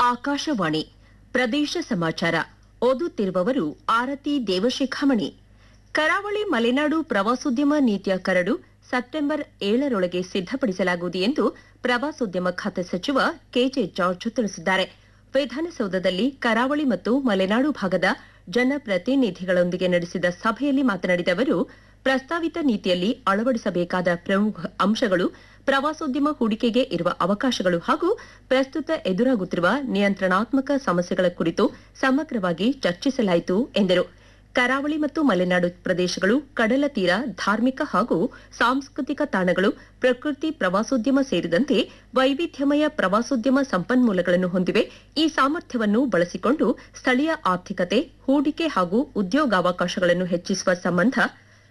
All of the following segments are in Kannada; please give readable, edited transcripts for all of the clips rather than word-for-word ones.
ಆಕಾಶವಾಣಿ ಪ್ರದೇಶ ಸಮಾಚಾರ ಓದುತ್ತಿರುವವರು ಆರತಿ ದೇವಶಿಖಾಮಣಿ. ಕರಾವಳಿ ಮಲೆನಾಡು ಪ್ರವಾಸೋದ್ಯಮ ನೀತಿಯ ಕರಡು ಸೆಪ್ಟೆಂಬರ್ 7ರೊಳಗೆ ಸಿದ್ದಪಡಿಸಲಾಗುವುದು ಎಂದು ಪ್ರವಾಸೋದ್ಯಮ ಖಾತೆ ಸಚಿವ ಕೆಜೆ ಜಾರ್ಜ್ ತಿಳಿಸಿದ್ದಾರೆ. ವಿಧಾನಸೌಧದಲ್ಲಿ ಕರಾವಳಿ ಮತ್ತು ಮಲೆನಾಡು ಭಾಗದ ಜನಪ್ರತಿನಿಧಿಗಳೊಂದಿಗೆ ನಡೆಸಿದ ಸಭೆಯಲ್ಲಿ ಮಾತನಾಡಿದ ಅವರು, ಪ್ರಸ್ತಾವಿತ ನೀತಿಯಲ್ಲಿ ಅಳವಡಿಸಬೇಕಾದ ಪ್ರಮುಖ ಅಂಶಗಳು, ಪ್ರವಾಸೋದ್ಯಮ ಹೂಡಿಕೆಗೆ ಇರುವ ಅವಕಾಶಗಳು ಹಾಗೂ ಪ್ರಸ್ತುತ ಎದುರಾಗುತ್ತಿರುವ ನಿಯಂತ್ರಣಾತ್ಮಕ ಸಮಸ್ಯೆಗಳ ಕುರಿತು ಸಮಗ್ರವಾಗಿ ಚರ್ಚಿಸಲಾಯಿತು ಎಂದರು. ಕರಾವಳಿ ಮತ್ತು ಮಲೆನಾಡು ಪ್ರದೇಶಗಳು ಕಡಲ ತೀರ, ಧಾರ್ಮಿಕ ಹಾಗೂ ಸಾಂಸ್ಕೃತಿಕ ತಾಣಗಳು, ಪ್ರಕೃತಿ ಪ್ರವಾಸೋದ್ಯಮ ಸೇರಿದಂತೆ ವೈವಿಧ್ಯಮಯ ಪ್ರವಾಸೋದ್ಯಮ ಸಂಪನ್ಮೂಲಗಳನ್ನು ಹೊಂದಿವೆ. ಈ ಸಾಮರ್ಥ್ಯವನ್ನು ಬಳಸಿಕೊಂಡು ಸ್ಥಳೀಯ ಆರ್ಥಿಕತೆ, ಹೂಡಿಕೆ ಹಾಗೂ ಉದ್ಯೋಗಾವಕಾಶಗಳನ್ನು ಹೆಚ್ಚಿಸುವ ಸಂಬಂಧ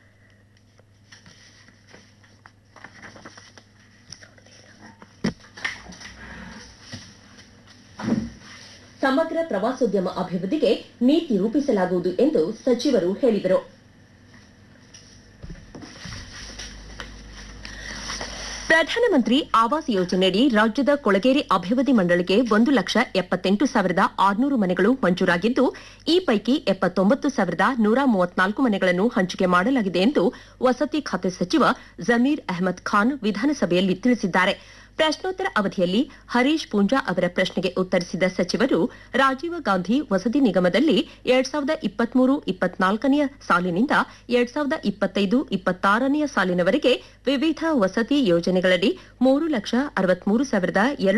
ಸಮಗ್ರ ಪ್ರವಾಸೋದ್ಯಮ ಅಭಿವೃದ್ಧಿಗೆ ನೀತಿ ರೂಪಿಸಲಾಗುವುದು ಎಂದು ಸಚಿವರು ಹೇಳಿದರು. ಪ್ರಧಾನಮಂತ್ರಿ ಆವಾಸ್ ಯೋಜನೆಯಡಿ ರಾಜ್ಯದ ಕೊಳಗೇರಿ ಅಭಿವೃದ್ಧಿ ಮಂಡಳಿಗೆ 1,78,600 ಮನೆಗಳು ಮಂಜೂರಾಗಿದ್ದು, ಈ ಪೈಕಿ 79,134 ಮನೆಗಳನ್ನು ಹಂಚಿಕೆ ಮಾಡಲಾಗಿದೆ ಎಂದು ವಸತಿ ಖಾತೆ ಸಚಿವ ಜಮೀರ್ ಅಹ್ಮದ್ ಖಾನ್ ವಿಧಾನಸಭೆಯಲ್ಲಿ ತಿಳಿಸಿದ್ದಾರೆ. ಪ್ರಶ್ನೋತ್ತರ ಅವಧಿಯಲ್ಲಿ ಹರೀಶ್ ಪೂಂಜಾ ಅವರ ಪ್ರಶ್ನೆಗೆ ಉತ್ತರಿಸಿದ ಸಚಿವರು, ರಾಜೀವ ಗಾಂಧಿ ವಸತಿ ನಿಗಮದಲ್ಲಿ 2023-24ನೇ ಸಾಲಿನಿಂದ 2025-26ನೇ ಸಾಲಿನವರೆಗೆ ವಿವಿಧ ವಸತಿ ಯೋಜನೆಗಳಡಿ 3,63,200